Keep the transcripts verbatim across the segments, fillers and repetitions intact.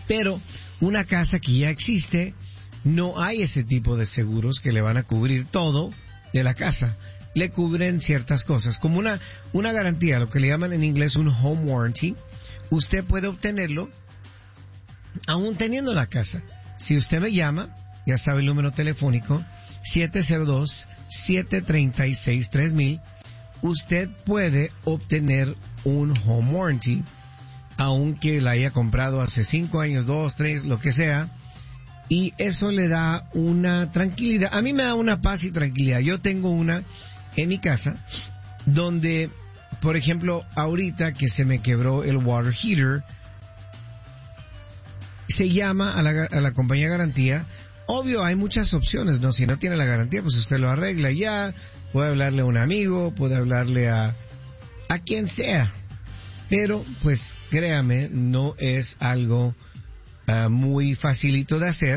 Pero una casa que ya existe, no hay ese tipo de seguros que le van a cubrir todo de la casa. Le cubren ciertas cosas, como una, una garantía, lo que le llaman en inglés un home warranty. Usted puede obtenerlo aún teniendo la casa. Si usted me llama, ya sabe el número telefónico, siete cero dos, siete tres seis, tres mil, usted puede obtener un home warranty, aunque la haya comprado hace cinco años, dos, tres, lo que sea, y eso le da una tranquilidad. A mí me da una paz y tranquilidad. Yo tengo una en mi casa donde, por ejemplo, ahorita que se me quebró el water heater, se llama a la, a la compañía de garantía. Obvio, hay muchas opciones, ¿no? Si no tiene la garantía, pues usted lo arregla ya. Puede hablarle a un amigo, puede hablarle a, a quien sea. Pero, pues, créame, no es algo uh, muy facilito de hacer.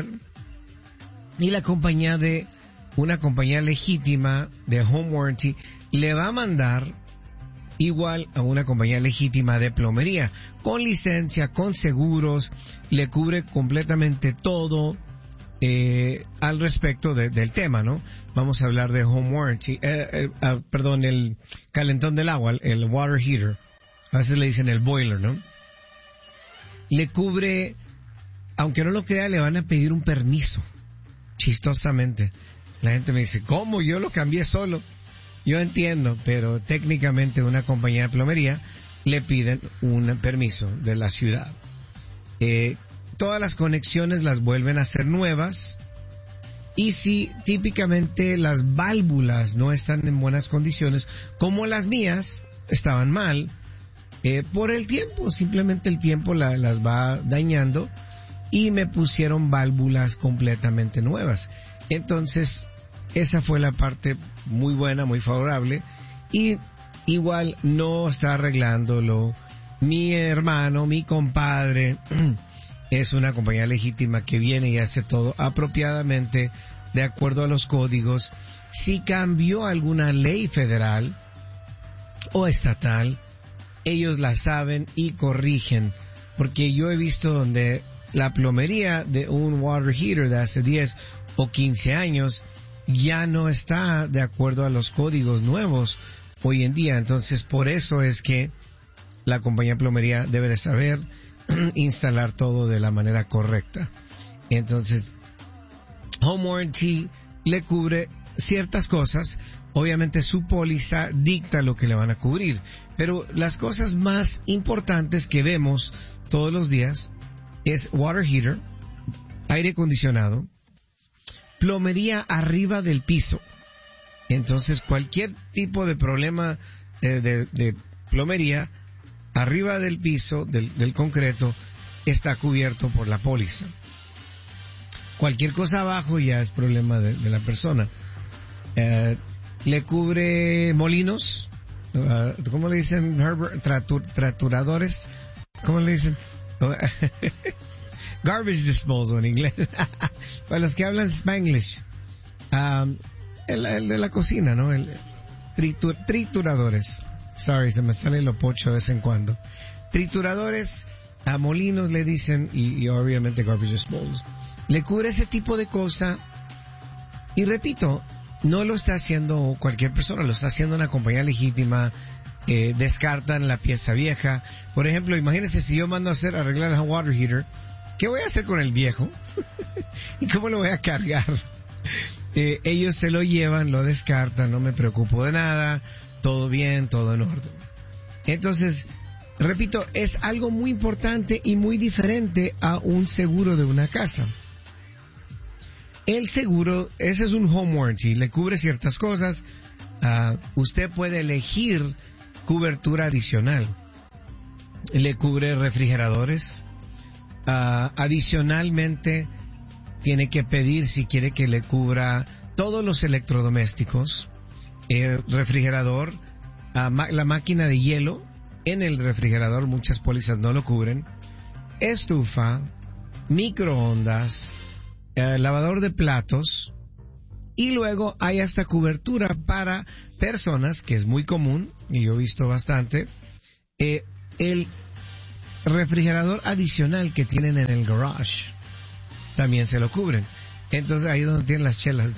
Y la compañía de, una compañía legítima de home warranty, le va a mandar igual a una compañía legítima de plomería, con licencia, con seguros, le cubre completamente todo. Eh, al respecto de, del tema, ¿no? Vamos a hablar de home warranty, eh, eh, uh, perdón, el calentón del agua, el water heater, a veces le dicen el boiler, ¿no? Le cubre, aunque no lo crea, le van a pedir un permiso, chistosamente. La gente me dice, ¿cómo? Yo lo cambié solo. Yo entiendo, pero técnicamente una compañía de plomería le piden un permiso de la ciudad. Eh, Todas las conexiones las vuelven a hacer nuevas, y si típicamente las válvulas no están en buenas condiciones, como las mías estaban mal, eh, por el tiempo, simplemente el tiempo la, las va dañando, y me pusieron válvulas completamente nuevas. Entonces, esa fue la parte muy buena, muy favorable, y igual no está arreglándolo mi hermano, mi compadre. Es una compañía legítima que viene y hace todo apropiadamente de acuerdo a los códigos. Si cambió alguna ley federal o estatal, ellos la saben y corrigen. Porque yo he visto donde la plomería de un water heater de hace diez o quince años ya no está de acuerdo a los códigos nuevos hoy en día. Entonces, por eso es que la compañía de plomería debe de saber instalar todo de la manera correcta. Entonces, home warranty le cubre ciertas cosas. Obviamente su póliza dicta lo que le van a cubrir, pero las cosas más importantes que vemos todos los días es water heater, aire acondicionado, plomería arriba del piso. Entonces, cualquier tipo de problema eh, de, de plomería arriba del piso, del, del concreto, está cubierto por la póliza. Cualquier cosa abajo ya es problema de, de la persona. Eh, le cubre molinos, uh, ¿cómo le dicen, Herbert? Tratur, traturadores, ¿cómo le dicen? Garbage disposal en inglés. Para los que hablan Spanglish. Um, el, el de la cocina, ¿no? El, tritur, trituradores. Sorry, se me sale lo pocho de vez en cuando. Trituradores, a molinos le dicen, y, y obviamente garbage disposal. Le cubre ese tipo de cosa. Y repito, no lo está haciendo cualquier persona, lo está haciendo una compañía legítima. Eh, descartan la pieza vieja. Por ejemplo, imagínense si yo mando a hacer arreglar el water heater, ¿qué voy a hacer con el viejo? ¿Y cómo lo voy a cargar? Eh, ellos se lo llevan, lo descartan, no me preocupo de nada. Todo bien, todo en orden. Entonces, repito, es algo muy importante y muy diferente a un seguro de una casa. El seguro, ese es un home warranty, le cubre ciertas cosas. Uh, usted puede elegir cobertura adicional. Le cubre refrigeradores. Uh, adicionalmente, tiene que pedir si quiere que le cubra todos los electrodomésticos. El refrigerador, uh, ma- la máquina de hielo en el refrigerador, muchas pólizas no lo cubren. Estufa, microondas, uh, lavador de platos, y luego hay hasta cobertura para personas, que es muy común y yo he visto bastante, eh, el refrigerador adicional que tienen en el garage también se lo cubren. Entonces ahí es donde tienen las chelas.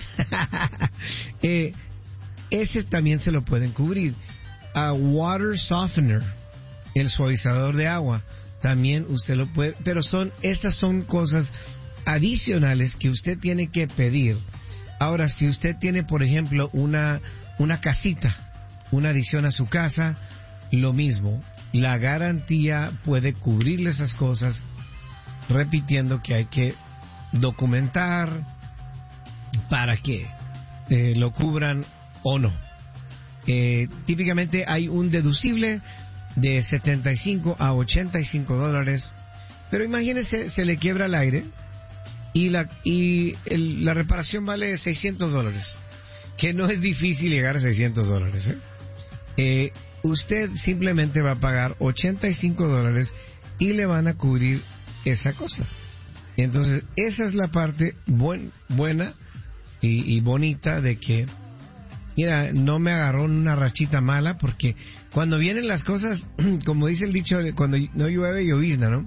eh, ese también se lo pueden cubrir. A water softener, el suavizador de agua, también usted lo puede, pero son estas son cosas adicionales que usted tiene que pedir. Ahora, si usted tiene, por ejemplo, una una casita, una adición a su casa, lo mismo. La garantía puede cubrirle esas cosas, repitiendo que hay que documentar para que eh, lo cubran o no. Eh, típicamente hay un deducible de setenta y cinco a ochenta y cinco dólares, pero imagínese, se le quiebra el aire y la y el, la reparación vale seiscientos dólares, que no es difícil llegar a seiscientos dólares. ¿eh? Eh, usted simplemente va a pagar ochenta y cinco dólares y le van a cubrir esa cosa. Entonces, esa es la parte buen, buena y, y bonita de que, mira, no me agarró en una rachita mala, porque cuando vienen las cosas, como dice el dicho, cuando no llueve, llovizna, ¿no?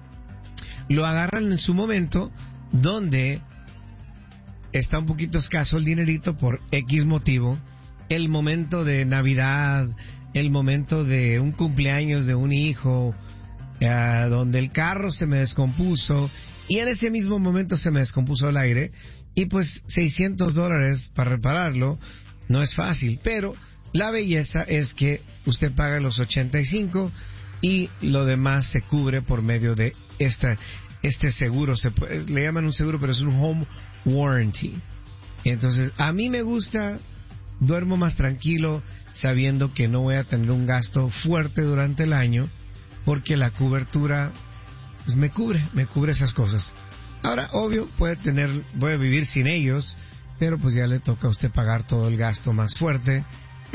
Lo agarran en su momento donde está un poquito escaso el dinerito por X motivo, el momento de Navidad, el momento de un cumpleaños de un hijo, eh, donde el carro se me descompuso y en ese mismo momento se me descompuso el aire, y pues seiscientos dólares para repararlo no es fácil, pero la belleza es que usted paga los ochenta y cinco y lo demás se cubre por medio de esta, este seguro. Se puede, le llaman un seguro, pero es un home warranty. Entonces, a mí me gusta, duermo más tranquilo sabiendo que no voy a tener un gasto fuerte durante el año, porque la cobertura pues, me cubre, me cubre esas cosas. Ahora, obvio, puede tener, puede vivir sin ellos, pero pues ya le toca a usted pagar todo el gasto más fuerte.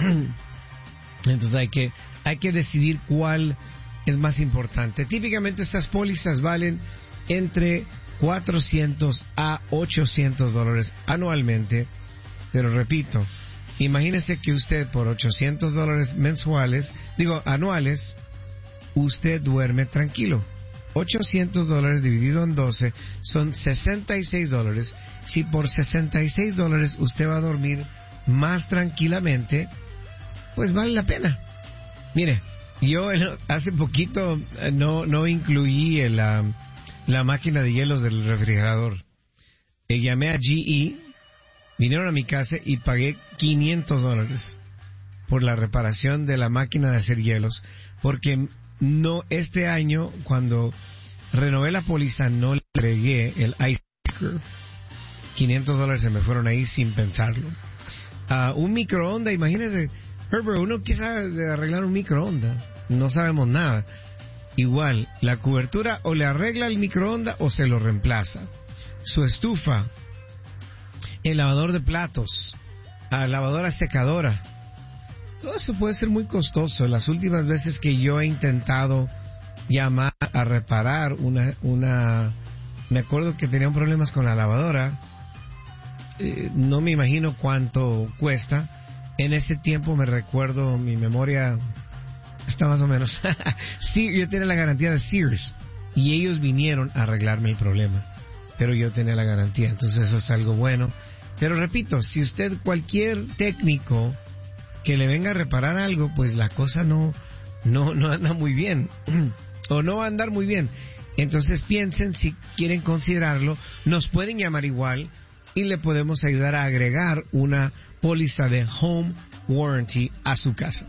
Entonces hay que hay que decidir cuál es más importante. Típicamente estas pólizas valen entre cuatrocientos a ochocientos dólares anualmente, pero repito, imagínese que usted por ochocientos dólares mensuales, digo anuales, usted duerme tranquilo. ochocientos dólares dividido en doce son sesenta y seis dólares. Si por sesenta y seis dólares usted va a dormir más tranquilamente, pues vale la pena. Mire, yo hace poquito no, no incluí la, la máquina de hielos del refrigerador. Eh, llamé a G E, vinieron a mi casa y pagué quinientos dólares por la reparación de la máquina de hacer hielos, porque no, este año, cuando renové la póliza, no le agregué el ice maker. quinientos dólares se me fueron ahí sin pensarlo. Uh, un microondas, imagínese, Herbert, uno que sabe de arreglar un microondas, no sabemos nada. Igual, la cobertura o le arregla el microondas o se lo reemplaza. Su estufa, el lavador de platos, la lavadora secadora, todo eso puede ser muy costoso. Las últimas veces que yo he intentado llamar a reparar una, una me acuerdo que tenían problemas con la lavadora, eh, no me imagino cuánto cuesta. En ese tiempo me recuerdo, mi memoria está más o menos. Sí, yo tenía la garantía de Sears y ellos vinieron a arreglarme el problema, pero yo tenía la garantía, entonces eso es algo bueno. Pero repito, si usted, cualquier técnico que le venga a reparar algo, pues la cosa no, no, no anda muy bien, o no va a andar muy bien. Entonces piensen si quieren considerarlo, nos pueden llamar igual y le podemos ayudar a agregar una póliza de home warranty a su casa.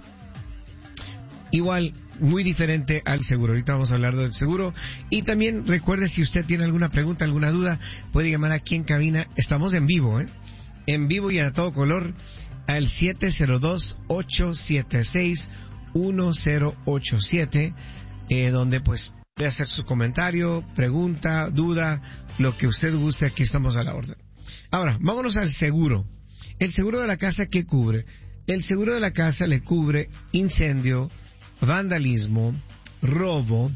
Igual, muy diferente al seguro. Ahorita vamos a hablar del seguro. Y también recuerde, si usted tiene alguna pregunta, alguna duda, puede llamar aquí en cabina. Estamos en vivo, ¿eh? En vivo y a todo color, al siete cero dos, ocho siete seis, uno cero ocho siete, eh, donde pues puede hacer su comentario, pregunta, duda, lo que usted guste. Aquí estamos a la orden. Ahora, vámonos al seguro. El seguro de la casa, ¿qué cubre? El seguro de la casa le cubre incendio, vandalismo, robo.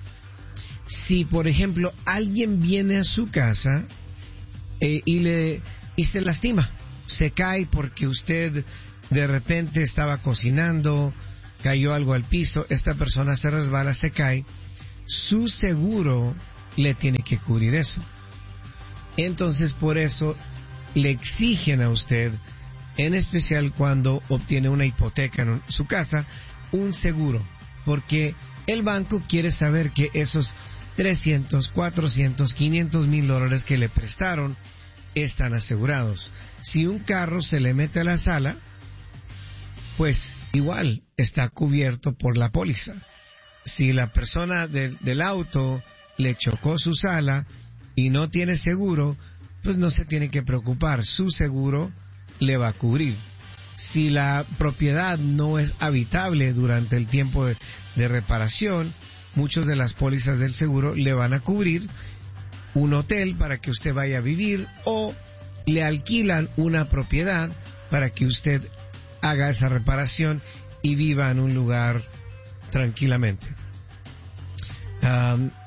Si, por ejemplo, alguien viene a su casa eh, y le y se lastima, se cae porque usted de repente estaba cocinando, cayó algo al piso, esta persona se resbala, se cae, su seguro le tiene que cubrir eso. Entonces, por eso le exigen a usted, en especial cuando obtiene una hipoteca en su casa, un seguro, porque el banco quiere saber que esos trescientos, cuatrocientos, quinientos mil dólares que le prestaron están asegurados. Si un carro se le mete a la sala, pues igual está cubierto por la póliza. Si la persona de, del auto le chocó su sala y no tiene seguro, pues no se tiene que preocupar, su seguro le va a cubrir. Si la propiedad no es habitable durante el tiempo de, de reparación, muchas de las pólizas del seguro le van a cubrir un hotel para que usted vaya a vivir, o le alquilan una propiedad para que usted haga esa reparación y viva en un lugar tranquilamente. Um,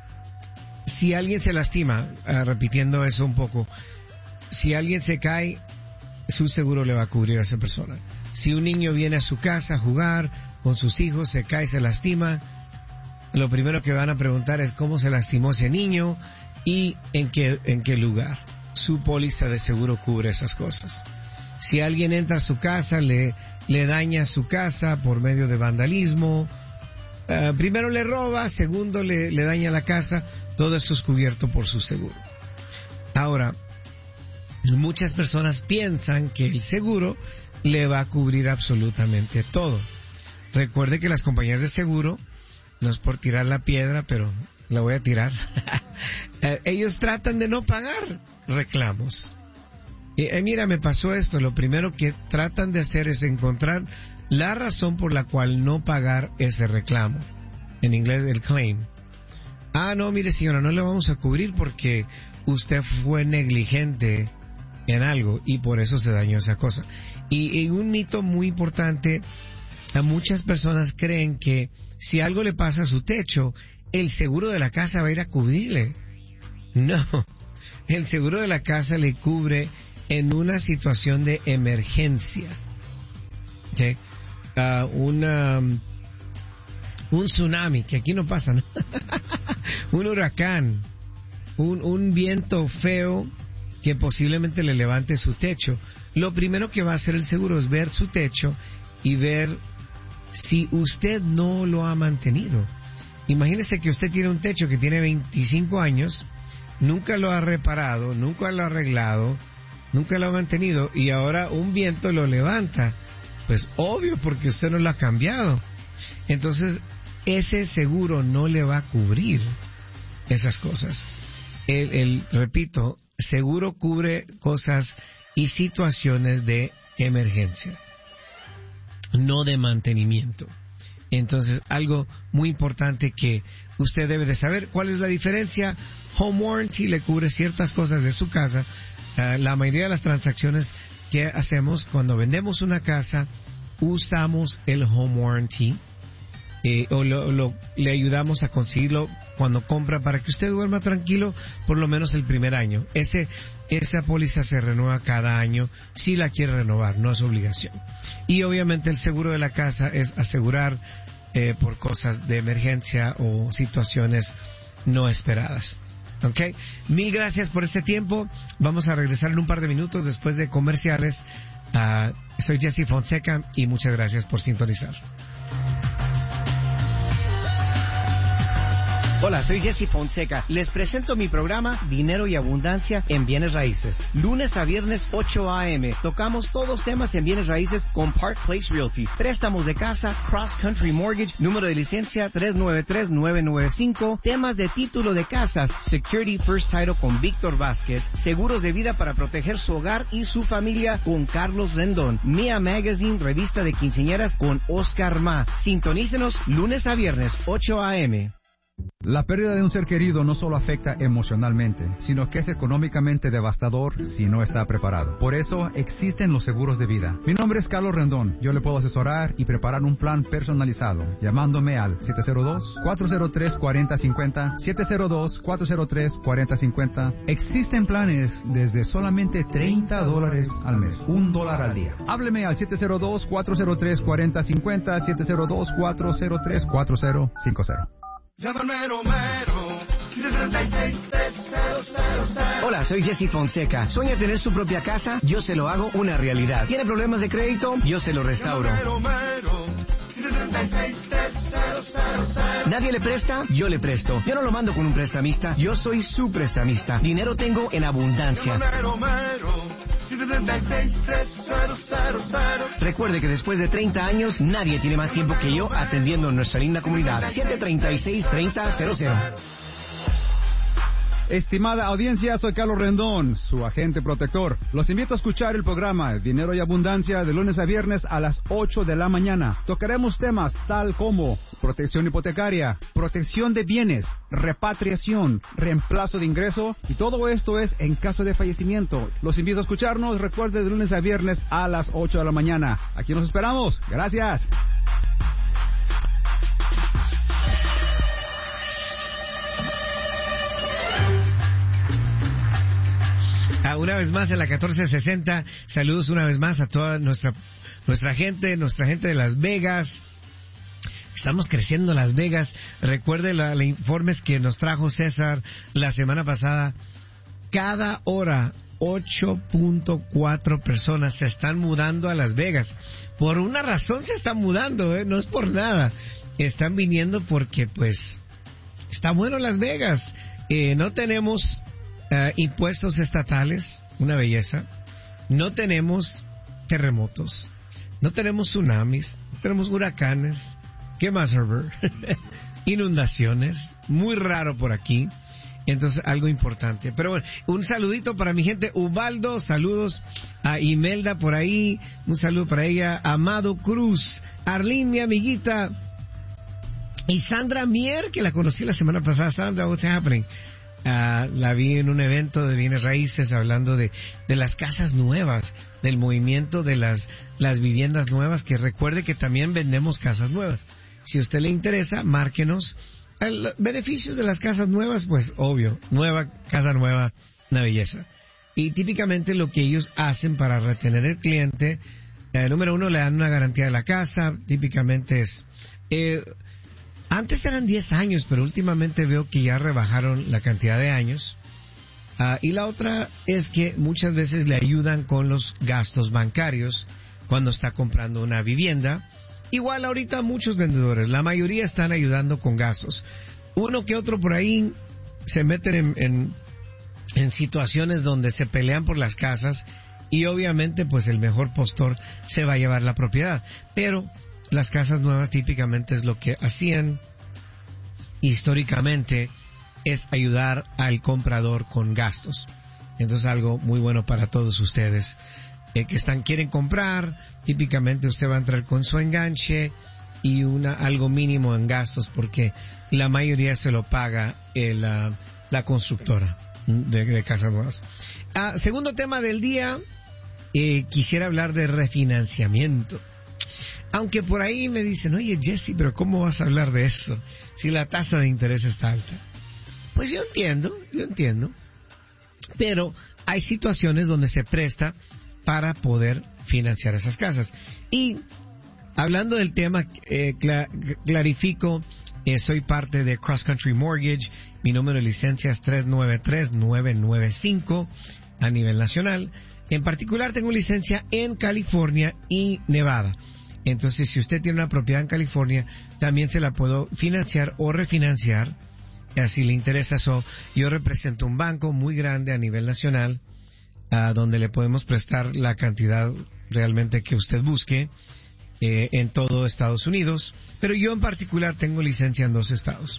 si alguien se lastima, uh, repitiendo eso un poco, si alguien se cae, su seguro le va a cubrir a esa persona. Si un niño viene a su casa a jugar con sus hijos, se cae, se lastima, lo primero que van a preguntar es cómo se lastimó ese niño y en qué, en qué lugar. Su póliza de seguro cubre esas cosas. Si alguien entra a su casa, le, le daña su casa por medio de vandalismo, uh, primero le roba, segundo le, le daña la casa, todo eso es cubierto por su seguro. Ahora, muchas personas piensan que el seguro le va a cubrir absolutamente todo. Recuerde que las compañías de seguro, no es por tirar la piedra, pero la voy a tirar, ellos tratan de no pagar reclamos. Y, eh, mira, me pasó esto, lo primero que tratan de hacer es encontrar la razón por la cual no pagar ese reclamo. En inglés, el claim. Ah, no, mire señora, no le vamos a cubrir porque usted fue negligente en algo y por eso se dañó esa cosa. Y, y un mito muy importante, a muchas personas creen que si algo le pasa a su techo, el seguro de la casa va a ir a cubrirle. No, el seguro de la casa le cubre en una situación de emergencia. ¿Sí? Uh, una, un tsunami, que aquí no pasa, ¿no? Un huracán, un, un viento feo que posiblemente le levante su techo. Lo primero que va a hacer el seguro es ver su techo y ver si usted no lo ha mantenido. Imagínese que usted tiene un techo que tiene veinticinco años, nunca lo ha reparado, nunca lo ha arreglado, nunca lo ha mantenido y ahora un viento lo levanta. Pues obvio, porque usted no lo ha cambiado. Entonces, ese seguro no le va a cubrir esas cosas. El, el, repito, seguro cubre cosas y situaciones de emergencia, no de mantenimiento. Entonces, algo muy importante que usted debe de saber, ¿cuál es la diferencia? Home Warranty le cubre ciertas cosas de su casa. Uh, la mayoría de las transacciones que hacemos cuando vendemos una casa, usamos el Home Warranty. Eh, o lo, lo, le ayudamos a conseguirlo cuando compra para que usted duerma tranquilo por lo menos el primer año. Ese, esa póliza se renueva cada año si la quiere renovar, no es obligación. Y obviamente el seguro de la casa es asegurar eh, por cosas de emergencia o situaciones no esperadas. ¿Ok? Mil gracias por este tiempo. Vamos a regresar en un par de minutos después de comerciales. Uh, soy Jesse Fonseca y muchas gracias por sintonizar. Hola, soy Jesse Fonseca. Les presento mi programa Dinero y Abundancia en Bienes Raíces. Lunes a viernes, ocho a eme. Tocamos todos temas en Bienes Raíces con Park Place Realty. Préstamos de casa, Cross Country Mortgage, número de licencia tres nueve tres nueve nueve cinco. Temas de título de casas, Security First Title con Víctor Vázquez. Seguros de vida para proteger su hogar y su familia con Carlos Rendón. Mia Magazine, revista de quinceañeras con Oscar Ma. Sintonícenos lunes a viernes, ocho a eme. La pérdida de un ser querido no solo afecta emocionalmente, sino que es económicamente devastador si no está preparado. Por eso existen los seguros de vida. Mi nombre es Carlos Rendón. Yo le puedo asesorar y preparar un plan personalizado llamándome al siete cero dos, cuatro cero tres, cuatro cero cinco cero, siete cero dos, cuatro cero tres, cuatro cero cinco cero. Existen planes desde solamente treinta dólares al mes, un dólar al día. Hábleme al siete cero dos, cuatro cero tres, cuatro cero cinco cero, siete cero dos, cuatro cero tres, cuatro cero cinco cero. Llámame Romero. Hola, soy Jesse Fonseca. ¿Sueña tener su propia casa? Yo se lo hago una realidad. ¿Tiene problemas de crédito? Yo se lo restauro. ¿Nadie le presta? Yo le presto. Yo no lo mando con un prestamista. Yo soy su prestamista. Dinero tengo en abundancia. Recuerde que después de treinta años, nadie tiene más tiempo que yo atendiendo a nuestra linda comunidad. siete tres seis, tres cero cero cero. Estimada audiencia, soy Carlos Rendón, su agente protector. Los invito a escuchar el programa Dinero y Abundancia de lunes a viernes a las ocho de la mañana. Tocaremos temas tal como protección hipotecaria, protección de bienes, repatriación, reemplazo de ingreso, y todo esto es en caso de fallecimiento. Los invito a escucharnos, recuerde, de lunes a viernes a las ocho de la mañana. Aquí nos esperamos. Gracias. Ah, una vez más en la catorce sesenta, saludos una vez más a toda nuestra nuestra gente, nuestra gente de Las Vegas. Estamos creciendo Las Vegas. Recuerde los informes que nos trajo César la semana pasada. Cada hora, ocho punto cuatro personas se están mudando a Las Vegas. Por una razón se están mudando, ¿eh? No es por nada. Están viniendo porque, pues, está bueno Las Vegas. Eh, no tenemos... Uh, impuestos estatales, una belleza. No tenemos terremotos, no tenemos tsunamis, no tenemos huracanes. ¿Qué más, Herbert? Inundaciones, muy raro por aquí. Entonces, algo importante. Pero bueno, un saludito para mi gente. Ubaldo, saludos a Imelda por ahí, un saludo para ella. Amado Cruz, Arlene, mi amiguita, y Sandra Mier, que la conocí la semana pasada. Sandra, what's happening? Uh, la vi en un evento de bienes raíces hablando de, de las casas nuevas, del movimiento de las, las viviendas nuevas, que recuerde que también vendemos casas nuevas. Si a usted le interesa, márquenos. El, beneficios de las casas nuevas, pues obvio, nueva, casa nueva, una belleza. Y típicamente lo que ellos hacen para retener el cliente, eh, número uno, le dan una garantía de la casa, típicamente es... Eh, Antes eran diez años, pero últimamente veo que ya rebajaron la cantidad de años. Uh, y la otra es que muchas veces le ayudan con los gastos bancarios cuando está comprando una vivienda. Igual ahorita muchos vendedores, la mayoría están ayudando con gastos. Uno que otro por ahí se meten en, en, en situaciones donde se pelean por las casas y obviamente pues el mejor postor se va a llevar la propiedad. Pero... las casas nuevas típicamente es lo que hacían históricamente, es ayudar al comprador con gastos. Entonces algo muy bueno para todos ustedes eh, que están quieren comprar. Típicamente usted va a entrar con su enganche y una algo mínimo en gastos, porque la mayoría se lo paga el, uh, la constructora de, de casas nuevas. Ah, segundo tema del día, eh, quisiera hablar de refinanciamiento. Aunque por ahí me dicen, oye Jesse, pero ¿cómo vas a hablar de eso si la tasa de interés está alta? Pues yo entiendo, yo entiendo. Pero hay situaciones donde se presta para poder financiar esas casas. Y hablando del tema, eh, cla- clarifico, eh, soy parte de Cross Country Mortgage. Mi número de licencia es tres nueve tres, nueve nueve cinco a nivel nacional. En particular tengo licencia en California y Nevada. Entonces, si usted tiene una propiedad en California, también se la puedo financiar o refinanciar, si le interesa eso. Yo represento un banco muy grande a nivel nacional, uh, donde le podemos prestar la cantidad realmente que usted busque eh, en todo Estados Unidos, pero yo en particular tengo licencia en dos estados.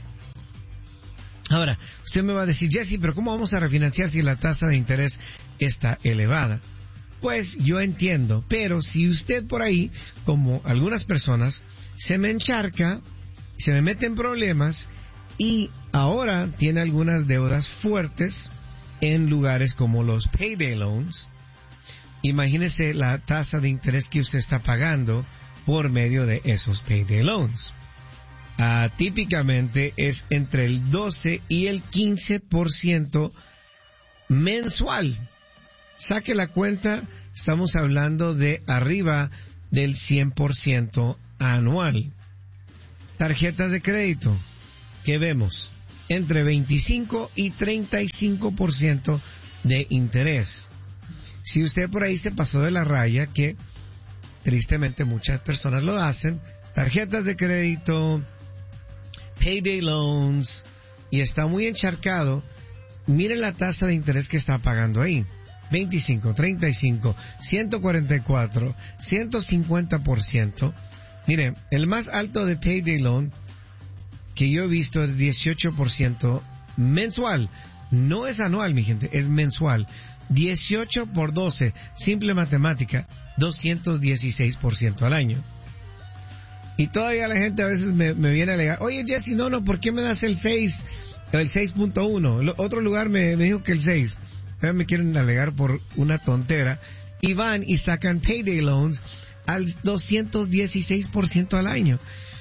Ahora, usted me va a decir, Jesse, pero ¿cómo vamos a refinanciar si la tasa de interés está elevada? Pues yo entiendo, pero si usted por ahí, como algunas personas, se me encharca, se me mete en problemas y ahora tiene algunas deudas fuertes en lugares como los payday loans, imagínese la tasa de interés que usted está pagando por medio de esos payday loans. Uh, típicamente es entre el doce y el quince por ciento mensual. Saque la cuenta, estamos hablando de arriba del cien por ciento anual. Tarjetas de crédito, que vemos entre veinticinco y treinta y cinco por ciento de interés. Si usted por ahí se pasó de la raya, que tristemente muchas personas lo hacen, tarjetas de crédito, payday loans, y está muy encharcado, mire la tasa de interés que está pagando ahí. veinticinco, treinta y cinco, ciento cuarenta y cuatro, ciento cincuenta por ciento. Mire, el más alto de payday loan que yo he visto es dieciocho por ciento mensual. No es anual, mi gente, es mensual. dieciocho por doce, simple matemática, doscientos dieciséis por ciento al año. Y todavía la gente a veces me, me viene a alegar, oye Jesse, no, no, ¿por qué me das el seis, el seis punto uno? Otro lugar me, me dijo que el seis. Todavía me quieren alegar por una tontera. Y van y sacan payday loans al doscientos dieciséis por ciento al año.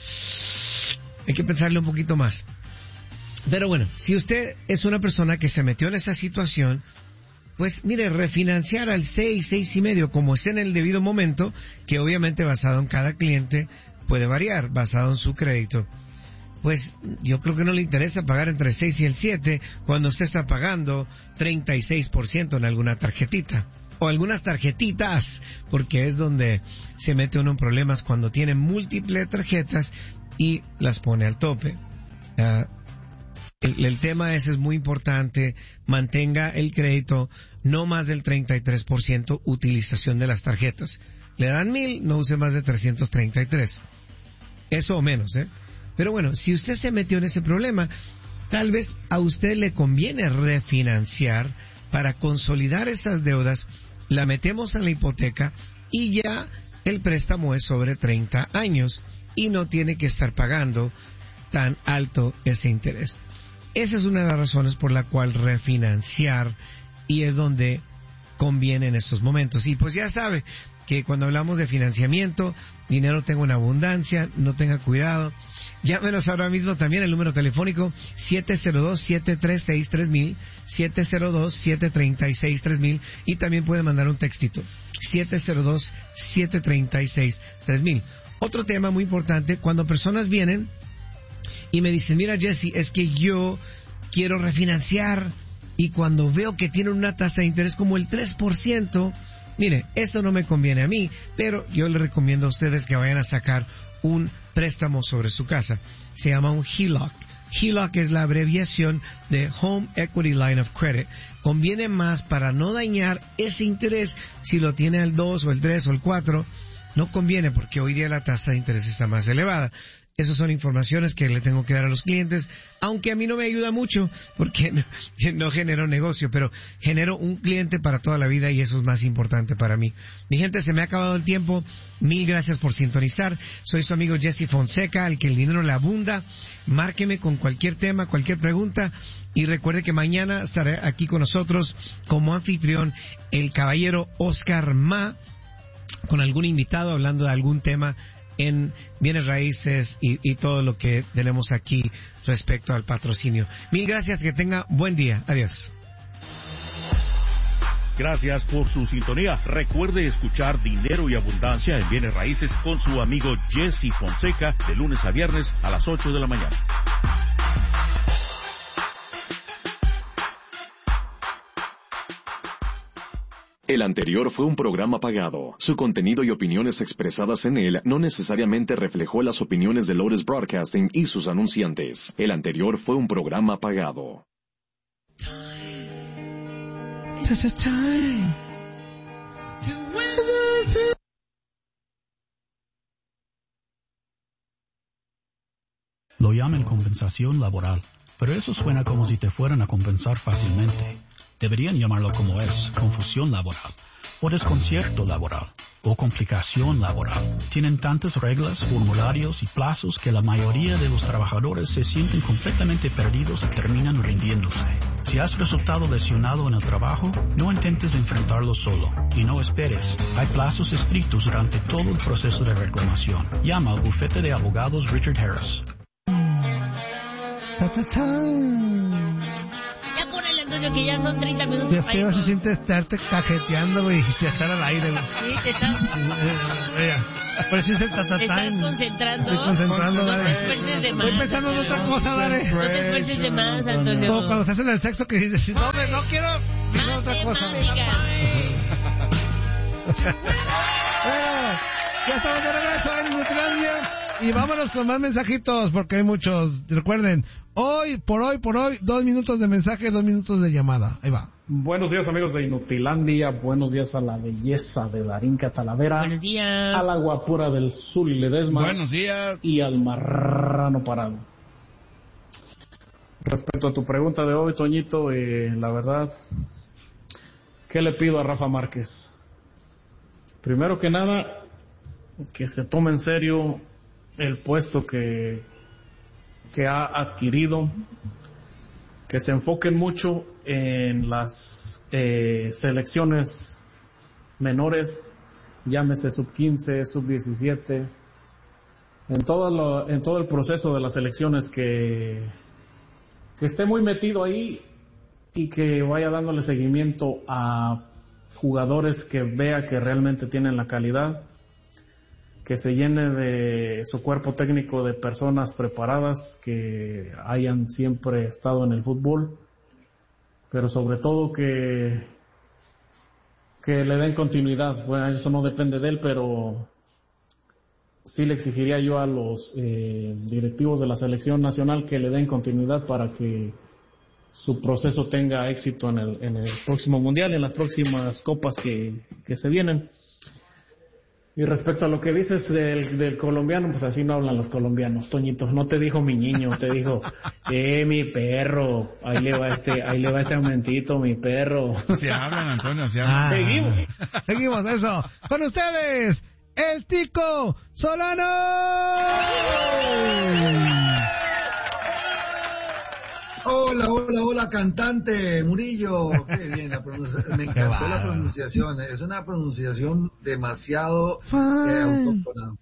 Hay que pensarle un poquito más. Pero bueno, si usted es una persona que se metió en esa situación, pues mire, refinanciar al seis, seis y medio, como esté en el debido momento, que obviamente basado en cada cliente puede variar, basado en su crédito. Pues yo creo que no le interesa pagar entre el seis y el siete cuando usted está pagando treinta y seis por ciento en alguna tarjetita. O algunas tarjetitas, porque es donde se mete uno en problemas cuando tiene múltiples tarjetas y las pone al tope. Uh, el, el tema ese es muy importante. Mantenga el crédito no más del treinta y tres por ciento utilización de las tarjetas. Le dan mil, no use más de trescientos treinta y tres. Eso o menos, ¿eh? Pero bueno, si usted se metió en ese problema, tal vez a usted le conviene refinanciar para consolidar esas deudas. La metemos en la hipoteca y ya el préstamo es sobre treinta años y no tiene que estar pagando tan alto ese interés. Esa es una de las razones por la cual refinanciar, y es donde conviene en estos momentos. Y pues ya sabe que cuando hablamos de financiamiento, dinero tengo en abundancia, no tenga cuidado. Llámenos ahora mismo también al número telefónico siete cero dos, siete tres seis, tres mil, siete cero dos, siete tres seis, tres mil, y también puede mandar un textito, siete cero dos, siete tres seis, tres mil. Otro tema muy importante, cuando personas vienen y me dicen, mira Jesse, es que yo quiero refinanciar, y cuando veo que tienen una tasa de interés como el tres por ciento, mire, esto no me conviene a mí, pero yo les recomiendo a ustedes que vayan a sacar un préstamo sobre su casa. Se llama un H E L O C. H E L O C es la abreviación de Home Equity Line of Credit. Conviene más para no dañar ese interés. Si lo tiene al dos o el tres o el cuatro, no conviene porque hoy día la tasa de interés está más elevada. Esas son informaciones que le tengo que dar a los clientes, aunque a mí no me ayuda mucho porque no, no genero negocio, pero genero un cliente para toda la vida y eso es más importante para mí. Mi gente, se me ha acabado el tiempo. Mil gracias por sintonizar. Soy su amigo Jesse Fonseca, al que el dinero le abunda. Márqueme con cualquier tema, cualquier pregunta, y recuerde que mañana estaré aquí con nosotros como anfitrión el caballero Oscar Ma, con algún invitado hablando de algún tema en bienes raíces y, y todo lo que tenemos aquí respecto al patrocinio. Mil gracias, que tenga buen día. Adiós. Gracias por su sintonía. Recuerde escuchar Dinero y Abundancia en Bienes Raíces con su amigo Jesse Fonseca de lunes a viernes a las ocho de la mañana. El anterior fue un programa pagado. Su contenido y opiniones expresadas en él no necesariamente reflejó las opiniones de Lotus Broadcasting y sus anunciantes. El anterior fue un programa pagado. Lo llaman compensación laboral, pero eso suena como si te fueran a compensar fácilmente. Deberían llamarlo como es, confusión laboral, o desconcierto laboral, o complicación laboral. Tienen tantas reglas, formularios y plazos que la mayoría de los trabajadores se sienten completamente perdidos y terminan rindiéndose. Si has resultado lesionado en el trabajo, no intentes enfrentarlo solo, y no esperes. Hay plazos estrictos durante todo el proceso de reclamación. Llama al bufete de abogados Richard Harris. Ta, ta, ta. Ya ponele entonces. Antonio, que ya son treinta minutos. Qué feo se siente estarte cajeteando, güey, y estar al aire, güey. Sí, te estás... Por eso es el tatatán. Te estás concentrando. Estoy concentrando, No te Dare. esfuerces de más. Estoy pensando en otra cosa, Dare. No te esfuerces de más, Antonio. Como cuando estás en el sexo que dices, no, me, no quiero... Quiero otra cosa. Bueno, ya estamos de regreso en Nutilandia y vámonos con más mensajitos porque hay muchos. Recuerden, hoy, por hoy, por hoy, dos minutos de mensaje, dos minutos de llamada. Ahí va. Buenos días, amigos de Inutilandia. Buenos días a la belleza de Darinka Talavera. Buenos días. A la guapura del Zuli Ledesma. Buenos días. Y al marrano parado. Respecto a tu pregunta de hoy, Toñito, eh, la verdad, ¿qué le pido a Rafa Márquez? Primero que nada, que se tome en serio el puesto que, que ha adquirido, que se enfoquen mucho en las eh, selecciones menores, llámese sub quince, sub diecisiete, en todo, lo, en todo el proceso de las selecciones, que, que esté muy metido ahí y que vaya dándole seguimiento a jugadores que vea que realmente tienen la calidad, que se llene de su cuerpo técnico de personas preparadas que hayan siempre estado en el fútbol, pero sobre todo que que le den continuidad. Bueno, eso no depende de él, pero sí le exigiría yo a los eh, directivos de la selección nacional que le den continuidad para que su proceso tenga éxito en el, en el próximo mundial, en las próximas copas que, que se vienen. Y respecto a lo que dices del, del colombiano, pues así no hablan los colombianos, Toñito. No te dijo mi niño, te dijo, eh, mi perro, ahí le va este, ahí le va este aumentito, mi perro. Se hablan, Antonio, se hablan. Ah, Seguimos. Seguimos, eso. Con ustedes, el Tico Solano. Hola, hola, hola, cantante Murillo. Qué bien, la pronunciación. Me encantó la pronunciación. Es una pronunciación demasiado eh, autóctona.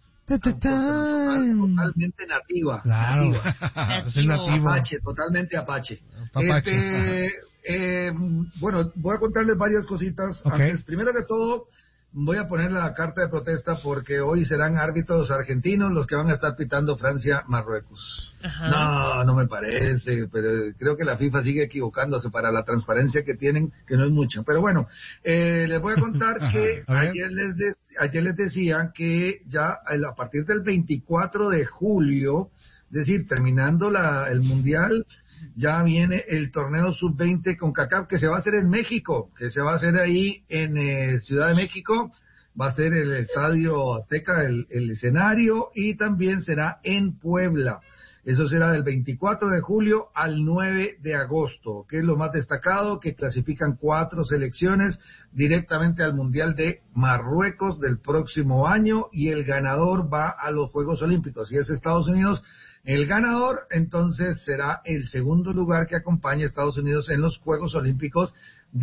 Autóctona, totalmente nativa. Claro. Nativa. Es el nativo. Apache, totalmente apache. Papache. Este, eh, bueno, voy a contarles varias cositas. Okay. Antes, primero que todo, voy a poner la carta de protesta porque hoy serán árbitros argentinos los que van a estar pitando Francia-Marruecos. No, no me parece, pero creo que la FIFA sigue equivocándose para la transparencia que tienen, que no es mucha. Pero bueno, eh, les voy a contar que a ayer les, de, ayer les decía que ya a partir del veinticuatro de julio, es decir, terminando la, el Mundial, ya viene el torneo sub veinte con CONCACAF que se va a hacer en México, que se va a hacer ahí en eh, Ciudad de México, va a ser el Estadio Azteca el, el escenario, y también será en Puebla. Eso será del veinticuatro de julio al nueve de agosto, que es lo más destacado, que clasifican cuatro selecciones directamente al Mundial de Marruecos del próximo año, y el ganador va a los Juegos Olímpicos. Si es Estados Unidos el ganador, entonces será el segundo lugar que acompaña a Estados Unidos en los Juegos Olímpicos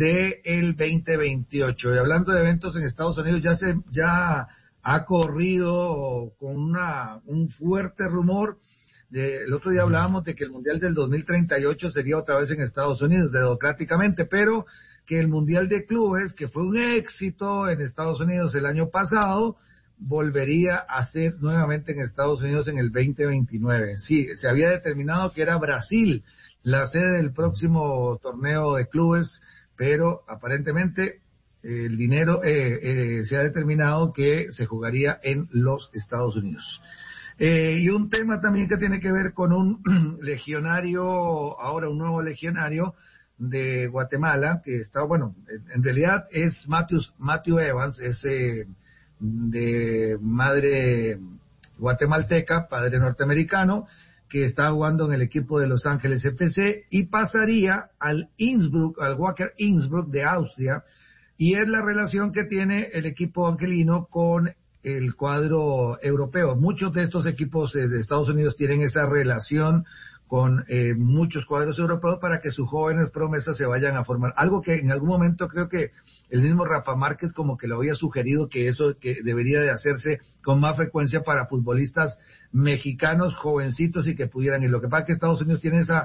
del veinte veintiocho. Y hablando de eventos en Estados Unidos, ya se ya ha corrido con una un fuerte rumor. De, el otro día hablábamos de que el Mundial del dos mil treinta y ocho sería otra vez en Estados Unidos, democráticamente, pero que el Mundial de Clubes, que fue un éxito en Estados Unidos el año pasado, volvería a ser nuevamente en Estados Unidos en el veinte veintinueve. Sí, se había determinado que era Brasil la sede del próximo torneo de clubes, pero aparentemente eh, el dinero eh, eh, se ha determinado que se jugaría en los Estados Unidos. Eh, y un tema también que tiene que ver con un legionario, ahora un nuevo legionario de Guatemala, que está, bueno, en realidad es Matthew, Matthew Evans, es eh, de madre guatemalteca, padre norteamericano, que está jugando en el equipo de Los Ángeles F C y pasaría al Innsbruck, al Wacker Innsbruck de Austria, y es la relación que tiene el equipo angelino con el cuadro europeo. Muchos de estos equipos eh, de Estados Unidos tienen esa relación con eh, muchos cuadros europeos para que sus jóvenes promesas se vayan a formar. Algo que en algún momento creo que el mismo Rafa Márquez como que lo había sugerido, que eso que debería de hacerse con más frecuencia para futbolistas mexicanos jovencitos y que pudieran ir. Lo que pasa es que Estados Unidos tiene esa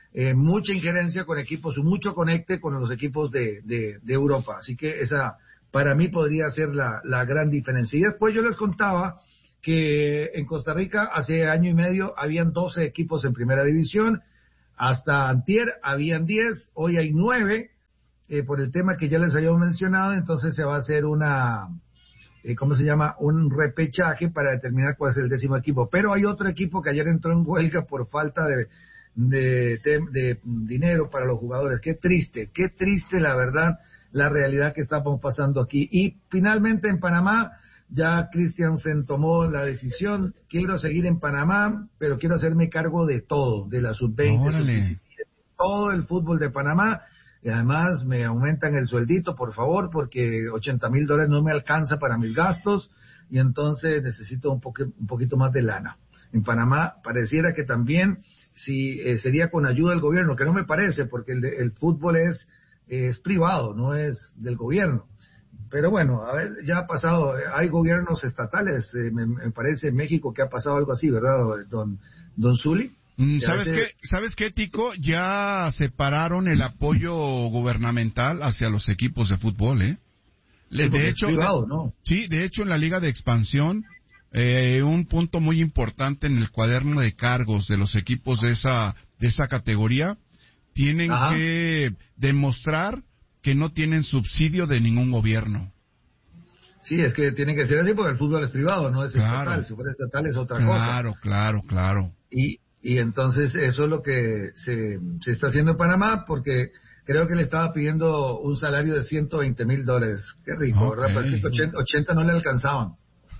eh, mucha injerencia con equipos, mucho conecte con los equipos de, de, de Europa. Así que esa, para mí, podría ser la, la gran diferencia. Y después yo les contaba que en Costa Rica hace año y medio habían doce equipos en primera división, hasta antier habían diez, hoy hay nueve, eh, por el tema que ya les habíamos mencionado. Entonces se va a hacer una, eh, ¿cómo se llama? Un repechaje para determinar cuál es el décimo equipo. Pero hay otro equipo que ayer entró en huelga por falta de De, de, de dinero para los jugadores. Qué triste, qué triste la verdad, la realidad que estamos pasando aquí. Y finalmente en Panamá, ya Christiansen tomó la decisión, quiero seguir en Panamá, pero quiero hacerme cargo de todo, de la sub veinte, sub diecisiete, todo el fútbol de Panamá, y además me aumentan el sueldito, por favor, porque ochenta mil dólares no me alcanza para mis gastos, y entonces necesito un, poque, un poquito más de lana. En Panamá pareciera que también si eh, sería con ayuda del gobierno, que no me parece, porque el, el fútbol es, es privado, no es del gobierno. Pero bueno, a ver, ya ha pasado, hay gobiernos estatales, eh, me, me parece en México que ha pasado algo así, ¿verdad, don, don Zuli? Mm, ¿Sabes qué, ¿Sabes qué, Tico? Ya separaron el apoyo gubernamental hacia los equipos de fútbol, ¿eh? Sí, de hecho, es privado, ¿no? Sí, de hecho en la Liga de Expansión, Eh, un punto muy importante en el cuaderno de cargos de los equipos de esa de esa categoría, tienen Ajá. que demostrar que no tienen subsidio de ningún gobierno. Sí, es que tiene que ser así porque el fútbol es privado, no es claro. estatal. Si fuera estatal es otra claro, cosa. Claro, claro, claro. Y, y entonces eso es lo que se, se está haciendo en Panamá, porque creo que le estaba pidiendo un salario de ciento veinte mil dólares. Qué rico, okay. ¿verdad? Pero ochenta, ochenta no le alcanzaban.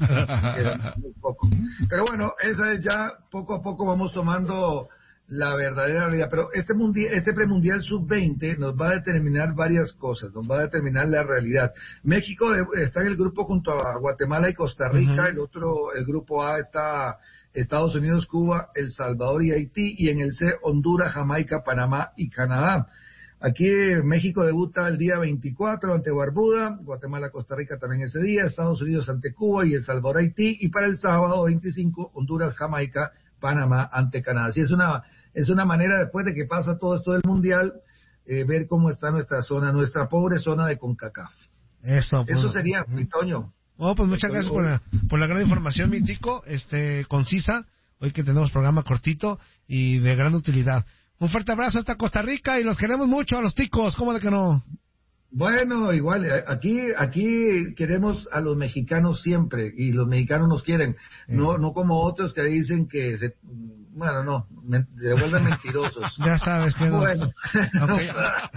Muy poco. Pero bueno, esa es ya, poco a poco vamos tomando la verdadera realidad. Pero este mundial, este premundial sub veinte nos va a determinar varias cosas, nos va a determinar la realidad. México está en el grupo junto a Guatemala y Costa Rica, uh-huh. el otro, el grupo A está Estados Unidos, Cuba, El Salvador y Haití, y en el C Honduras, Jamaica, Panamá y Canadá. Aquí México debuta el día veinticuatro ante Barbuda, Guatemala, Costa Rica también ese día, Estados Unidos ante Cuba y El Salvador, Haití, y para el sábado veinticinco, Honduras, Jamaica, Panamá ante Canadá. Así es una, es una manera, después de que pasa todo esto del Mundial, eh, ver cómo está nuestra zona, nuestra pobre zona de CONCACAF. Eso, pues, Eso sería, mi Toño. Oh, pues muchas gracias por la, por la gran información, mi Tico, este, concisa, hoy que tenemos programa cortito y de gran utilidad. Un fuerte abrazo hasta Costa Rica y los queremos mucho a los ticos, ¿cómo de que no? Bueno, igual, aquí aquí queremos a los mexicanos siempre y los mexicanos nos quieren, eh. no no como otros que dicen que se, bueno, no, me devuelven mentirosos. Ya sabes que no. Bueno. Okay.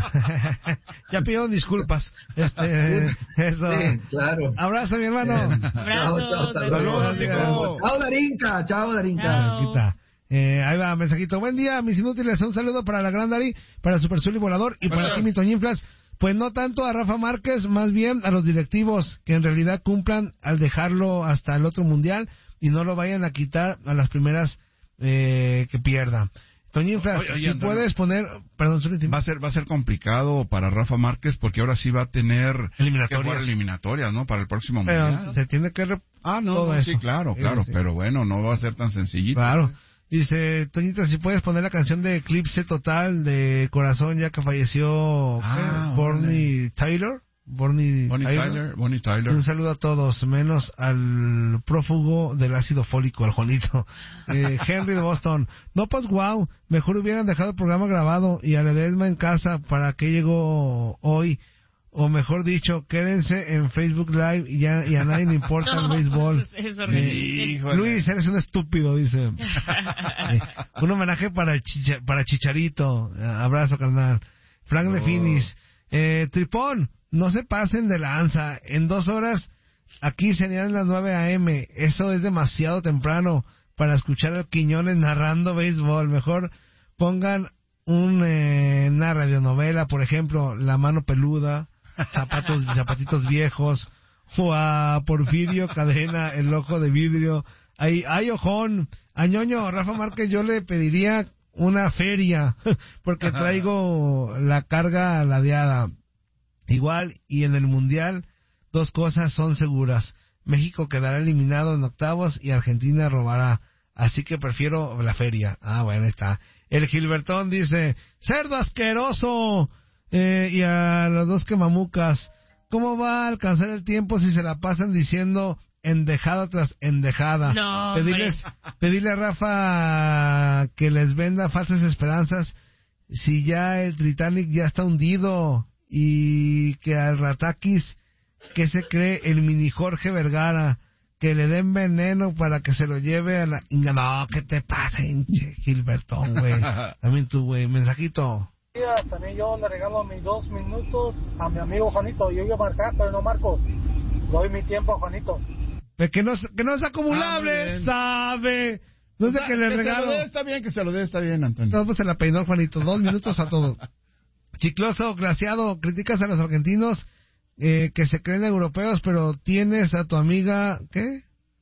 Ya pidieron disculpas. Este, eso. Sí, claro. Abrazo, mi hermano. Abrazo. Chao, chao, saludos. Chao, Darinka, chao, Darinka. Eh, ahí va, mensajito. Buen día, mis inútiles. Un saludo para la Gran Dari, para el Super Zuli Volador y para ti, mi Toñinflas. Pues no tanto a Rafa Márquez, más bien a los directivos que en realidad cumplan al dejarlo hasta el otro mundial y no lo vayan a quitar a las primeras eh, que pierda. Toñinflas, oye, oye, si Antonio, puedes poner, perdón, Zuli, va a ser va a ser complicado para Rafa Márquez porque ahora sí va a tener eliminatorias, que jugar eliminatorias, ¿no? Para el próximo pero mundial. Se tiene que rep- ah no, no sí claro claro, sí. Pero bueno, no va a ser tan sencillito. Claro. Dice, Toñito, si puedes poner la canción de Eclipse Total de Corazón, ya que falleció ah, Bonnie Tyler. Bonnie, Bonnie Tyler. Tyler. Bonnie Tyler. Un saludo a todos, menos al prófugo del ácido fólico, al Juanito. Eh, Henry de Boston. No, pues wow, mejor hubieran dejado el programa grabado y a Ledesma en casa para que llegó hoy. O mejor dicho, quédense en Facebook Live y, ya, y a nadie le importa no, el béisbol. Es eh, Luis, eres un estúpido, dice. eh, un homenaje para el chicha, para Chicharito. Abrazo, carnal. Frank oh. de Finis. Eh, Tripón, no se pasen de lanza. En dos horas, aquí serían las nueve a eme. Eso es demasiado temprano para escuchar al Quiñones narrando béisbol. Mejor pongan un, eh, una radionovela, por ejemplo, La Mano Peluda. Zapatos, zapatitos viejos, o a Porfirio Cadena, El Ojo de Vidrio. Ay, ay, ojón, a Ñoño, Rafa Márquez, yo le pediría una feria, porque traigo la carga ladeada. Igual, y en el Mundial, dos cosas son seguras. México quedará eliminado en octavos y Argentina robará. Así que prefiero la feria. Ah, bueno, ahí está. El Gilbertón dice, cerdo asqueroso. Eh, y a los dos quemamucas, ¿cómo va a alcanzar el tiempo si se la pasan diciendo endejada tras endejada? No, Pedirles, pedirle a Rafa que les venda falsas esperanzas si ya el Titanic ya está hundido, y que al Ratakis, que se cree el mini Jorge Vergara, que le den veneno para que se lo lleve a la... No, ¿qué te pasa, hinche Gilbertón, güey? También tú, güey, mensajito. También yo le regalo mis dos minutos a mi amigo Juanito. Yo iba a marcar, pero no marco. Doy mi tiempo a Juanito. Que no, que no es acumulable, ah, sabe. No sé, o sea, que le que regalo. Que se lo dé, está bien, que se lo dé, está bien, Antonio. No, pues se la peinó Juanito. Dos minutos a todo. Chicloso, glaciado, criticas a los argentinos eh, que se creen europeos, pero tienes a tu amiga, ¿qué?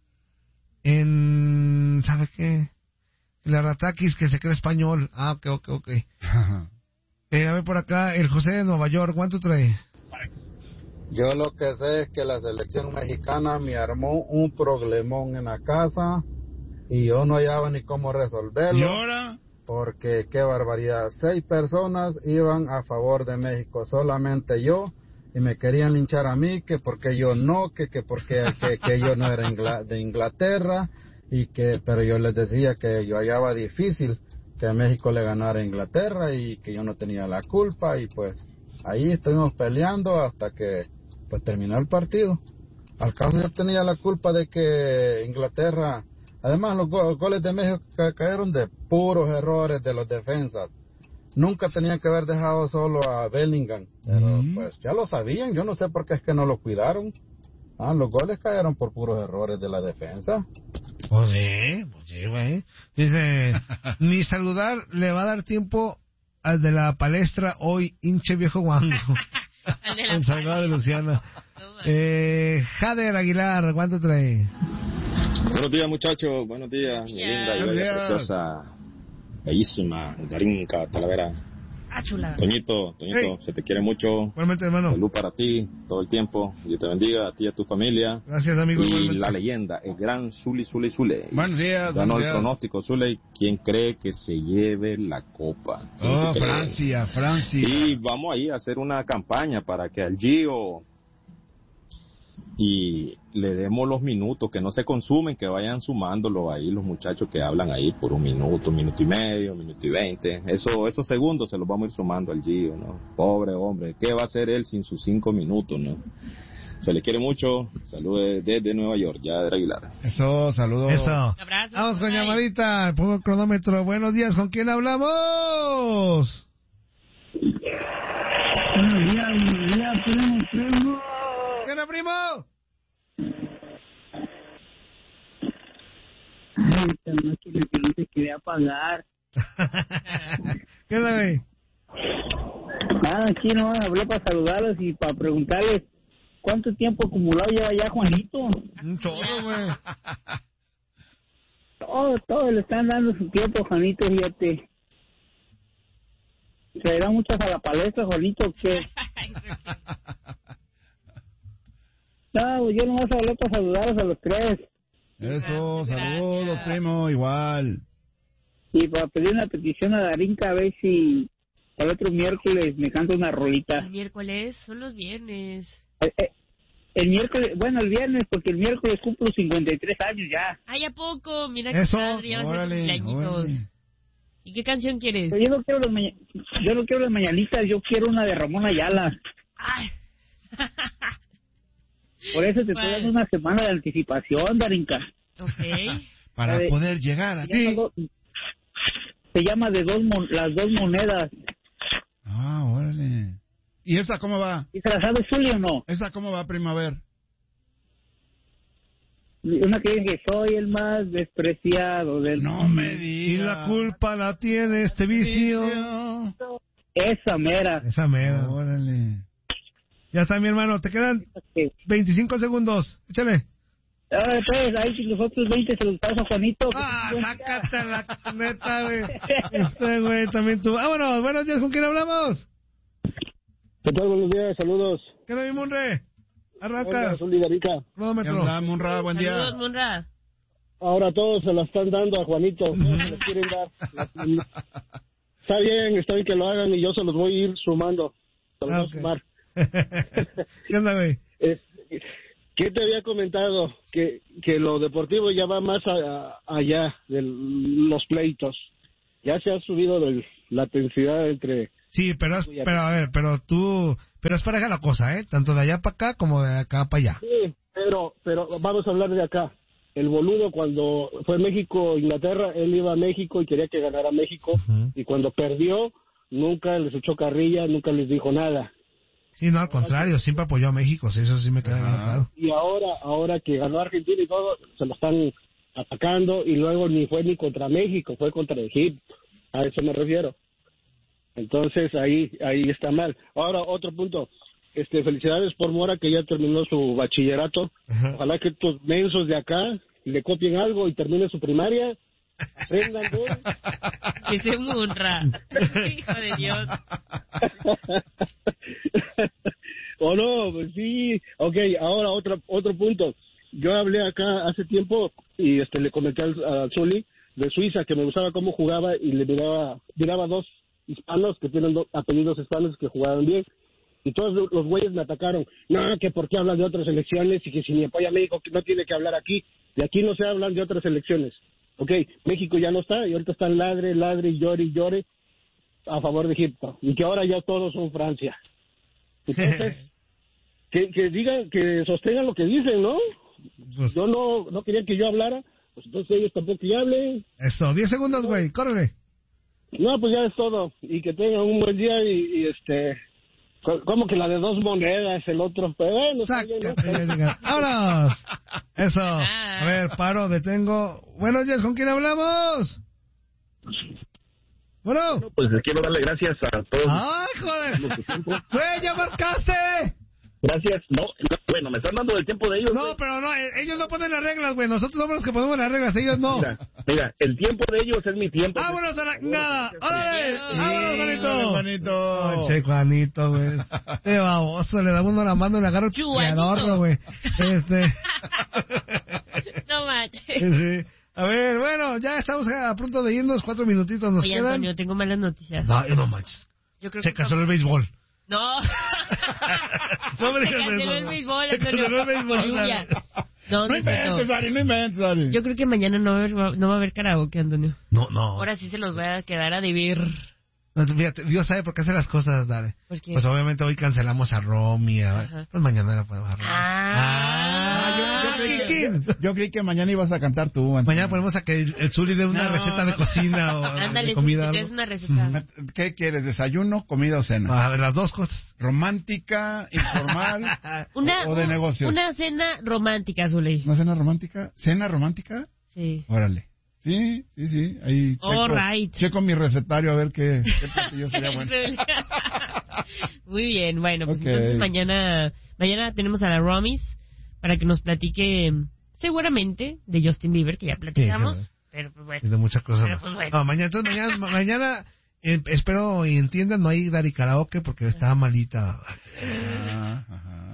En... ¿sabe qué? La Ratakis, que se cree español. Ah, ok, ok, ok. Eh, a ver por acá, el José de Nueva York, ¿cuánto trae? Yo lo que sé es que la selección mexicana me armó un problemón en la casa y yo no hallaba ni cómo resolverlo. ¿Y ahora? Porque qué barbaridad, seis personas iban a favor de México, solamente yo, y me querían linchar a mí, que porque yo no, que, que porque que, que yo no era ingla, de Inglaterra, y que, pero yo les decía que yo hallaba difícil que a México le ganara a Inglaterra y que yo no tenía la culpa, y pues ahí estuvimos peleando hasta que pues terminó el partido. Al caso yo tenía la culpa de que Inglaterra, además los go- goles de México ca- cayeron de puros errores de los defensas. Nunca tenían que haber dejado solo a Bellingham, pero mm. pues ya lo sabían, yo no sé por qué es que no lo cuidaron. Ah, los goles cayeron por puros errores de la defensa. Pues sí, pues sí, güey. Dice, ni saludar le va a dar tiempo al de la palestra hoy, hinche viejo guango. En Salvador de Luciana. Eh, Jader Aguilar, ¿cuánto trae? Buenos días, muchachos. Buenos días, mi linda y bella, preciosa, bellísima, Darinka Talavera. Ah, chula. Toñito, Toñito, hey. Se te quiere mucho. Igualmente, hermano. Salud para ti, todo el tiempo. Dios te bendiga, a ti y a tu familia. Gracias, amigo. Y igualmente. la leyenda, el gran Zuli, Zuli, Zuli. Buenos días, Ganó buenos el días. pronóstico, Zuli. ¿Quién cree que se lleve la copa? Oh, Francia, Francia. Y vamos ahí a hacer una campaña para que al Gio y le demos los minutos, que no se consumen, que vayan sumándolo ahí los muchachos que hablan ahí por un minuto, un minuto y medio, un minuto y veinte. Eso, esos segundos se los vamos a ir sumando al Gio, ¿no? Pobre hombre, ¿qué va a hacer él sin sus cinco minutos, no? Se le quiere mucho. Saludos desde Nueva York, ya de Aguilar. Eso, saludos. Eso. Abrazo. Vamos con llamadita, pongo el cronómetro. Buenos días, ¿con quién hablamos? Buenos días, buenos días, primo, primo. ¿Qué onda, primo? Ay, esta noche lo que no te quería pagar. ¿Qué onda, güey? Nada, aquí no, hablé para saludarlos y para preguntarles cuánto tiempo acumulado lleva ya Juanito. Un chorro, güey. Todo, todo le están dando su tiempo, Juanito, fíjate. ¿Se le da muchas a la palestra, Juanito, que no, yo nomás hablé para saludarlos a los tres. Eso, saludos, primo, igual. Y para pedir una petición a Darinka, a ver si el otro miércoles me canta una rolita. El miércoles, son los viernes. El, el, el miércoles, bueno, el viernes, porque el miércoles cumplo cincuenta y tres años ya. Ay, ¿a poco? Mira Eso, qué padre, ya va a ser órale, cumpleañitos. órale. ¿Y qué canción quieres? Pero yo no quiero las maña- yo no quiero las mañanitas, yo quiero una de Ramón Ayala. Ay. Por eso te estoy dando una semana de anticipación, Darinka. Ok. Para de, poder llegar a ti. Do, se llama de dos mon, las dos monedas. Ah, órale. ¿Y esa cómo va? ¿Y se la sabe Zuli o no? ¿Esa cómo va, primo? A ver. Una que dice que soy el más despreciado del No me digas. Y la culpa la tiene este vicio. Esa mera. Esa mera. Órale. Ya está, mi hermano. Te quedan veinticinco segundos. Échale. Ahora pues, ahí si los otros veinte se los paso a Juanito. Ah, sácate la neta, güey. Este güey también tú. Vámonos. Buenos días. ¿Con quién hablamos? ¿Qué tal? Buenos días. Saludos. ¿Qué tal, mi Munre? Arranca. Hola, soy Darinka. Cronómetro. Hola, Munra. Buen día. Saludos, Munra. ahora todos se la están dando a Juanito. Todos se les quieren dar. Está bien, está bien que lo hagan y yo se los voy a ir sumando. Se los voy a sumar. ¿Qué onda, güey? Eh, ¿Qué te había comentado? Que, que lo deportivo ya va más a, a, allá de los pleitos. Ya se ha subido el, la intensidad entre... Sí, pero, es, pero a ver, pero tú... Pero es pareja la cosa, ¿eh? Tanto de allá para acá como de acá para allá. Sí, pero, pero vamos a hablar de acá. El boludo cuando fue México-Inglaterra, él iba a México y quería que ganara México. Uh-huh. Y cuando perdió, nunca les echó carrilla, nunca les dijo nada. Sí, no, al contrario, siempre apoyó a México, sí, eso sí me queda bien claro. Y ahora, ahora que ganó Argentina y todo, se lo están atacando y luego ni fue ni contra México, fue contra Egipto. A eso me refiero. Entonces ahí ahí está mal. Ahora otro punto. Este, felicidades por Mora que ya terminó su bachillerato. Uh-huh. Ojalá que estos mensos de acá le copien algo y termine su primaria. Aprendan todo. Que se murra. Hijo de Dios. O no, pues sí. Ok, ahora otro otro punto. Yo hablé acá hace tiempo y este le comenté al, a Zuli de Suiza que me gustaba cómo jugaba y le miraba miraba dos hispanos que tienen dos apellidos hispanos que jugaban bien. Y todos los güeyes me atacaron. No, que por qué hablan de otras elecciones y que si mi apoya a México que no tiene que hablar aquí. Y aquí no se hablan de otras elecciones. Ok, México ya no está y ahorita están ladre, ladre, llore y llore a favor de Egipto. Y que ahora ya todos son Francia. Entonces, que, que digan, que sostengan lo que dicen, ¿no? Pues, yo no, no quería que yo hablara, pues entonces ellos tampoco que hablen. Eso, diez segundos, güey, córrele. No, pues ya es todo. Y que tengan un buen día y, y este... Como que la de dos monedas, el otro, pero bueno, ¿no? ¡Vámonos! Eso. A ver, paro, detengo. Buenos días, ¿con quién hablamos? Bueno. Bueno, pues les quiero darle gracias a todos. ¡Ay, joder! ¡Güey, ya marcaste! Gracias. No, no, bueno, me están dando el tiempo de ellos. No, güey. pero no, ellos no ponen las reglas, güey. Nosotros somos los que ponemos las reglas, ellos no. Mira, mira, el tiempo de ellos es mi tiempo. ¡Vámonos a la nada! ¡Órale! ¡Vámonos, Juanito! Juanito! Che, Juanito, güey. Qué baboso, le damos una la mano y le agarro el piadorro, güey. Este... No manches. Sí. A ver, bueno, ya estamos a punto de irnos, cuatro minutitos nos Oye, quedan. Antonio, tengo malas noticias. No, no manches. Yo creo Se que canceló el béisbol. No. No me Se digas canceló eso. el béisbol, Se Antonio. canceló el béisbol, Lluvia. No, no inventes, Ari, no inventes, Ari. Yo creo que mañana no va a haber, no va a haber karaoke, Antonio. No, no. Ahora sí se los voy a quedar a deber. No, fíjate, Dios sabe por qué hace las cosas, Dale. ¿Por qué? Pues obviamente hoy cancelamos a Romy, a... Ajá. pues mañana la podemos a Romy. Ah, yo, yo, creí que, yo creí que mañana ibas a cantar tú, Antonio. Mañana ponemos a que el, el Zuli dé una No, receta de cocina o ándale, de comida. es una receta. ¿Qué quieres, desayuno, comida o cena? A ver, las dos cosas. ¿Romántica, informal Una, o, o de negocios? Una cena romántica, Zuley. ¿Una cena romántica? ¿Cena romántica? Sí. Órale. Sí, sí, sí. Ahí checo, All right. checo mi recetario a ver qué, qué platillo sería bueno. Muy bien, bueno, pues Okay. entonces mañana mañana tenemos a la Romis para que nos platique seguramente de Justin Bieber, que ya platicamos, Sí, pero pues Y bueno. de muchas cosas Pero más. pues bueno. No, mañana, entonces mañana, ma- mañana eh, espero y entiendan, no hay Dari Karaoke porque está malita. Ah, ajá.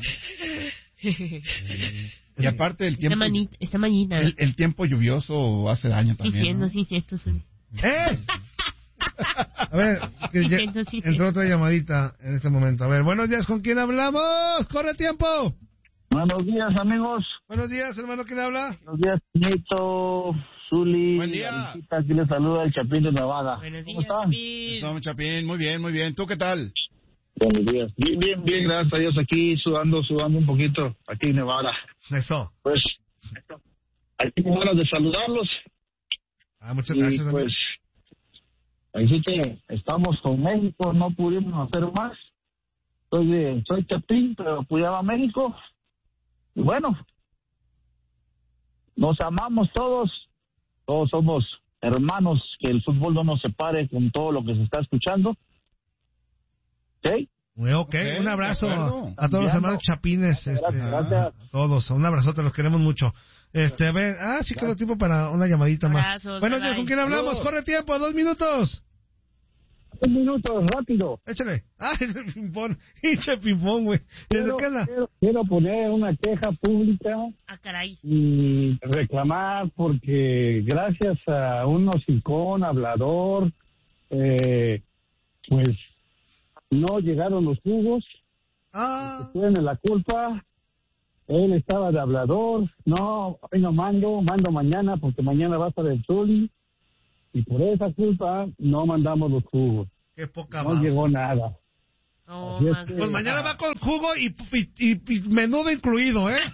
Y aparte el tiempo, Está manita. Está manita. el, el tiempo lluvioso hace daño también. Diciendo, ¿no? sí, sí, esto es un... ¡Eh! A ver, que ya- Siento, sí, sí. entró otra llamadita en este momento. A ver, buenos días, ¿con quién hablamos? ¡Corre tiempo! Buenos días, amigos. Buenos días, hermano, ¿quién habla? Buenos días, Nieto, Zuli. Buen día. Alicita, aquí les saluda el Chapín de Nevada. Buenos ¿Cómo días, están? Chapín. Eso, Chapín, muy bien, muy bien. ¿Tú qué tal? Buenos días. Bien, bien, bien, gracias a Dios. Aquí sudando, sudando un poquito, aquí en Nevada. Eso. Pues, aquí con ganas de saludarlos. Ah, muchas Y gracias. pues, así que estamos con México, no pudimos hacer más. Soy de, soy Chapín, pero apoyaba a México. Y bueno, nos amamos todos, todos somos hermanos, que el fútbol no nos separe con todo lo que se está escuchando. ¿Ok? Muy ok, Ok, un abrazo de acuerdo. a todos los hermanos chapines, este, Gracias, gracias. a todos, un abrazote, los queremos mucho. Este, a ver, ah, sí quedó tiempo para una llamadita más. Abrazos, Buenos bye, días, ¿con bye. quién hablamos? Saludos. Corre tiempo, dos minutos. Un minuto, rápido. Échale. Ah, es el ping-pong. Hinche ping-pong, güey. Quiero, quiero, quiero poner una queja pública. Ah, caray. Y reclamar porque gracias a un hocicón, hablador, eh, pues no llegaron los jugos. Ah. Tiene la culpa. Él estaba de hablador. No, hoy no mando, mando mañana porque mañana va a estar el Zuli. Y por esa culpa no mandamos los jugos. Qué poca No más. llegó nada. Oh, es que, pues mañana va con jugo y, y, y, y menudo incluido, ¿eh?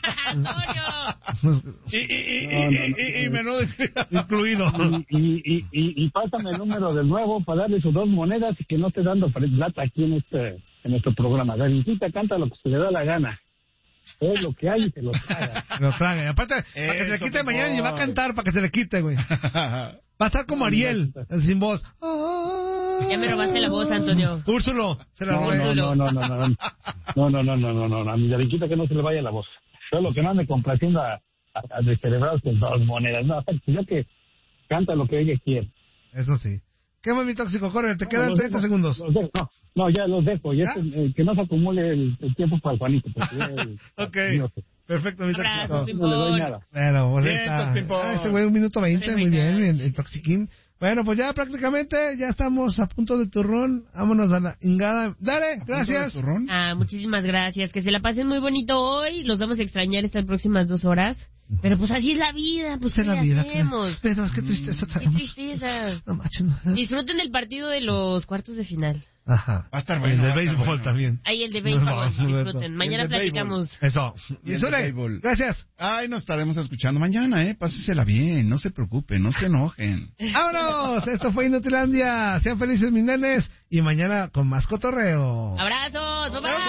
y, y, y, No, no, y, no, y, y no. menudo incluido. Y, y, y, y, y pásame el número del nuevo para darle sus dos monedas y que no esté dando plata aquí en este en nuestro programa. Gavincita canta lo que se le da la gana. Es lo que hay y se lo traga. Lo traga. Y aparte, para que se le quite mañana y va a cantar para que se le quite, güey. Va a estar como Ariel, sin voz. Ya me robaste la voz, Antonio. Úrsulo, se la No, robé. no, no, no, no, no, no, no, no, no, no, no, no, a mi Gavincita que no se le vaya la voz. Solo que no ande complaciendo a, a, a descerebrados con dos monedas. No, ya que canta lo que ella quiere. Eso sí. ¿Qué más, mi tóxico? Corre, te No, quedan los treinta dejo, segundos. los dejo, no, no, ya los dejo. Ya es, eh, que no se acumule el, el tiempo para el Juanito. Porque ya el- Ok. Dios. Perfecto, mi Abrazo, tóxico. Pimpón. No le doy nada. Bueno, pues ahí Bien, está. Pimpón. Ah, este güey, un minuto veinte, Tres muy bien, minutos. el, el toxiquín. Bueno, pues ya prácticamente ya estamos a punto de turrón. Vámonos a la ingada. Dale, gracias. ¿Turrón? Ah, muchísimas gracias. Que se la pasen muy bonito hoy. Los vamos a extrañar estas próximas dos horas. Pero pues así es la vida. Pues Esa es ¿qué la vida. hacemos? Pero es que tristeza Qué traemos. tristeza. No manches, no. Disfruten el partido de los cuartos de final. Ajá. Va a estar Y bueno. el va de a estar béisbol bueno. también. Ahí el de No, béisbol. no, no, Disfruten. no. Mañana El de platicamos. Eso. Y el de Sole, béisbol. gracias. Ay, nos estaremos escuchando mañana, ¿eh? Pásesela bien, no se preocupen, no se enojen. ¡Vámonos! Esto fue Inutilandia. Sean felices, mis nenes. Y mañana con más cotorreo. Abrazos. Bye bye.